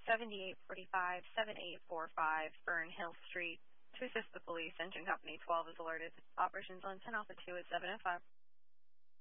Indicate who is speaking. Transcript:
Speaker 1: 7845-7845 Fern Hill Street. To assist the police, Engine Company 12 is alerted. Operations on 10 Alpha 2 at 7:05.